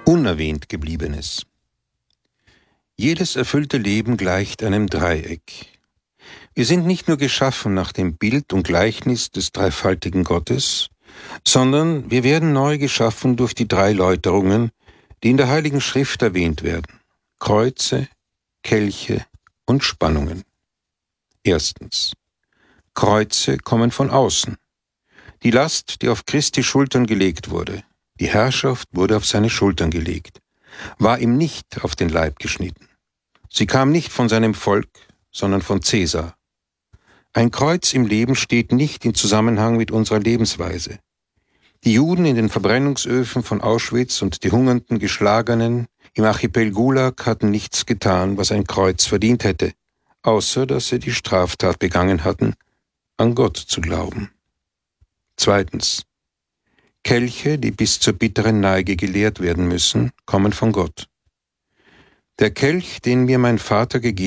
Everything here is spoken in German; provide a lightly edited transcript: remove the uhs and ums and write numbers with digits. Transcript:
Unerwähnt gebliebenes. Jedes erfüllte Leben gleicht einem Dreieck. Wir sind nicht nur geschaffen nach dem Bild und Gleichnis des dreifaltigen Gottes, sondern wir werden neu geschaffen durch die drei Läuterungen, die in der Heiligen Schrift erwähnt werden: Kreuze, Kelche und Spannungen. Erstens. Kreuze kommen von außen. Die Last, die auf Christi Schultern gelegt wurde, die Herrschaft wurde auf seine Schultern gelegt, war ihm nicht auf den Leib geschnitten. Sie kam nicht von seinem Volk, sondern von Cäsar. Ein Kreuz im Leben steht nicht in Zusammenhang mit unserer Lebensweise. Die Juden in den Verbrennungsöfen von Auschwitz und die hungernden Geschlagenen im Archipel Gulag hatten nichts getan, was ein Kreuz verdient hätte, außer dass sie die Straftat begangen hatten, an Gott zu glauben. Zweitens. Kelche, die bis zur bitteren Neige geleert werden müssen, kommen von Gott. Der Kelch, den mir mein Vater gegeben